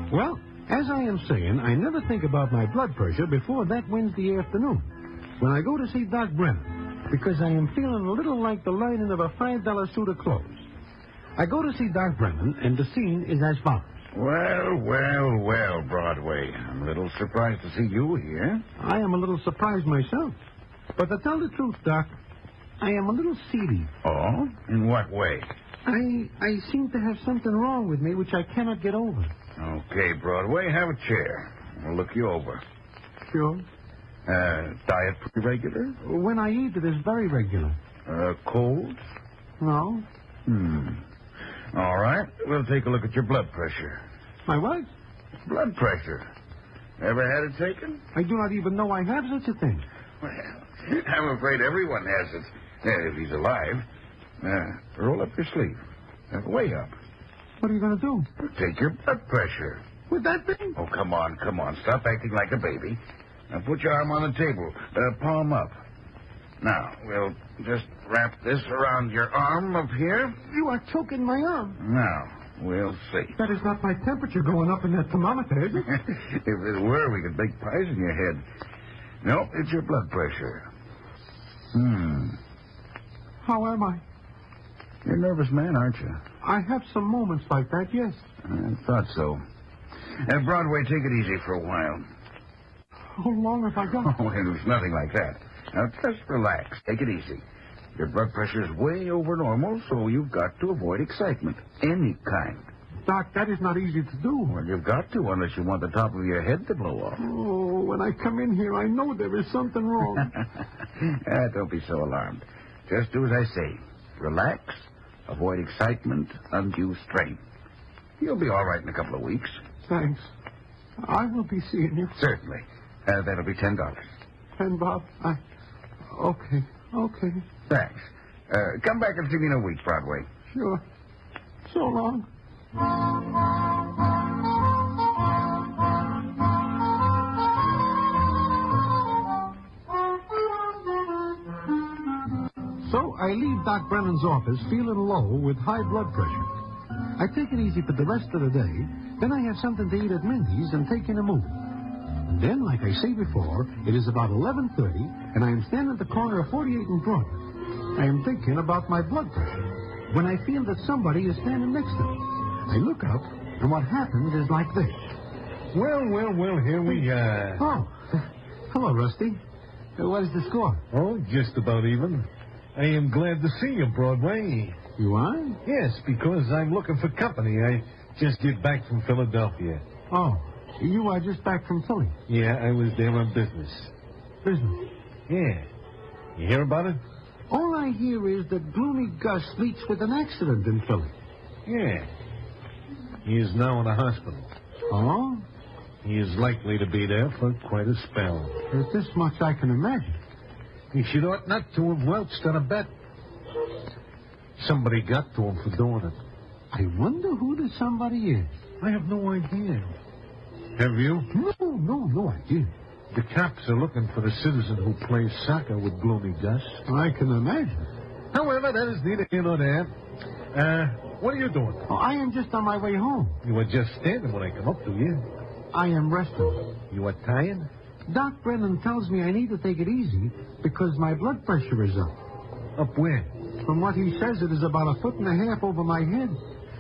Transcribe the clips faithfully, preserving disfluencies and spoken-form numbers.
Well, as I am saying, I never think about my blood pressure before that Wednesday afternoon, when I go to see Doc Brennan, because I am feeling a little like the lining of a five dollar suit of clothes. I go to see Doc Brennan, and the scene is as follows. Well, well, well, Broadway. I'm a little surprised to see you here. I am a little surprised myself. But to tell the truth, Doc, I am a little seedy. Oh? In what way? I I seem to have something wrong with me which I cannot get over. Okay, Broadway, have a chair. We'll look you over. Sure. Uh, diet pretty regular? When I eat, it is very regular. Uh, cold? No. Hmm. All right. We'll take a look at your blood pressure. My what? Blood pressure. Ever had it taken? I do not even know I have such a thing. Well, I'm afraid everyone has it, uh, if he's alive. Uh, roll up your sleeve. Uh, way up. What are you going to do? Take your blood pressure. With that thing? Oh, come on, come on. Stop acting like a baby. Now, put your arm on the table. Uh, palm up. Now, we'll just wrap this around your arm up here. You are choking my arm. Now, we'll see. That is not my temperature going up in that thermometer, is it? If it were, we could bake pies in your head. No, it's your blood pressure. Hmm. How am I? You're a nervous man, aren't you? I have some moments like that, yes. I thought so. Uh, Broadway, take it easy for a while. How long have I got? Oh, it was nothing like that. Now, just relax. Take it easy. Your blood pressure is way over normal, so you've got to avoid excitement. Any kind. Doc, that is not easy to do. Well, you've got to, unless you want the top of your head to blow off. Oh, when I come in here, I know there is something wrong. ah, don't be so alarmed. Just do as I say. Relax. Avoid excitement. Undue strain. You'll be all right in a couple of weeks. Thanks. I will be seeing you. Certainly. Uh, that'll be ten dollars. Ten, Bob? I... Okay. Okay. Thanks. Uh, come back and see me in a week, Broadway. Sure. So long. So I leave Doc Brennan's office feeling low with high blood pressure. I take it easy for the rest of the day. Then I have something to eat at Mindy's and take in a movie. And then, like I say before, it is about eleven thirty, and I am standing at the corner of forty-eighth and Broadway. I am thinking about my blood pressure when I feel that somebody is standing next to me. I look up, and what happens is like this. Well, well, well, here we are. Oh, hello, Rusty. Uh, What is the score? Oh, just about even. I am glad to see you, Broadway. You are? Yes, because I'm looking for company. I just get back from Philadelphia. Oh, you are just back from Philly. Yeah, I was there on business. Business. Yeah. You hear about it? All I hear is that Gloomy Gus meets with an accident in Philly. Yeah. He is now in a hospital. Oh? He is likely to be there for quite a spell. There's this much I can imagine. He should ought not to have welched on a bet. Somebody got to him for doing it. I wonder who the somebody is. I have no idea. Have you? No, no, no idea. The cops are looking for the citizen who plays soccer with Gloomy Gus. I can imagine. However, that is neither here nor there. Uh, what are you doing? Oh, I am just on my way home. You were just standing when I come up to you. I am resting. You were tired? Doc Brennan tells me I need to take it easy because my blood pressure is up. Up where? From what he says, it is about a foot and a half over my head.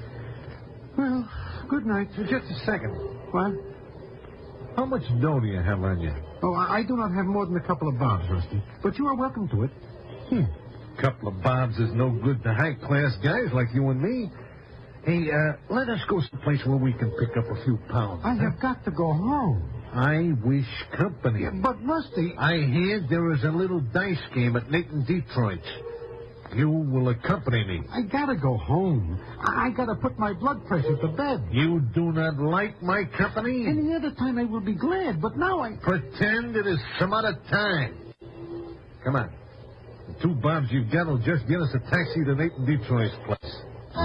Well, good night. Just a second. What? How much dough do you have on you? Oh, I I do not have more than a couple of bobs, Rusty. But you are welcome to it. Here. Couple of bobs is no good to high-class guys like you and me. Hey, uh, let us go someplace where we can pick up a few pounds. I have got to go home. I wish company. Yeah, but, Rusty... I hear there is a little dice game at Nathan Detroit's. You will accompany me. I gotta go home. I, I gotta put my blood pressure to bed. You do not like my company? Any other time I will be glad, but now I... Pretend it is some other time. Come on. The two bobs you've got will just get us a taxi to Nathan Detroit's place.